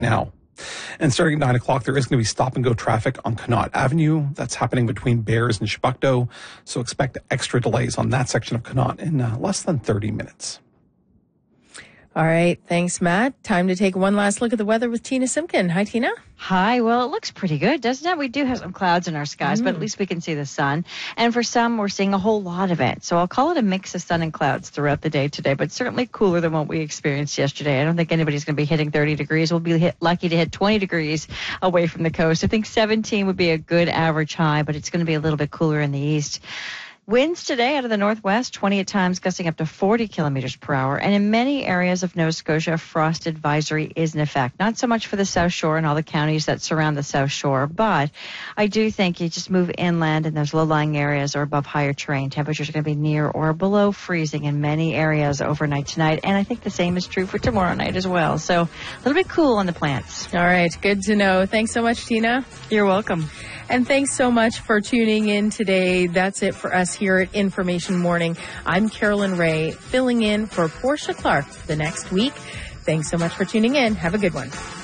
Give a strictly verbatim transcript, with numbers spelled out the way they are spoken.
now. And starting at nine o'clock, there is going to be stop-and-go traffic on Connaught Avenue. That's happening between Bears and Chebucto. So expect extra delays on that section of Connaught in uh, less than thirty minutes. All right. Thanks, Matt. Time to take one last look at the weather with Tina Simpkin. Hi, Tina. Hi. Well, it looks pretty good, doesn't it? We do have some clouds in our skies, mm. but at least we can see the sun. And for some, we're seeing a whole lot of it. So I'll call it a mix of sun and clouds throughout the day today, but certainly cooler than what we experienced yesterday. I don't think anybody's going to be hitting thirty degrees. We'll be hit, lucky to hit twenty degrees away from the coast. I think seventeen would be a good average high, but it's going to be a little bit cooler in the east. Winds today out of the northwest, twenty at times, gusting up to forty kilometers per hour. And in many areas of Nova Scotia, a frost advisory is in effect. Not so much for the South Shore and all the counties that surround the South Shore, but I do think you just move inland in those low-lying areas or above higher terrain. Temperatures are going to be near or below freezing in many areas overnight tonight. And I think the same is true for tomorrow night as well. So a little bit cool on the plants. All right. Good to know. Thanks so much, Tina. You're welcome. And thanks so much for tuning in today. That's it for us here at Information Morning. I'm Carolyn Ray, filling in for Portia Clark the next week. Thanks so much for tuning in. Have a good one.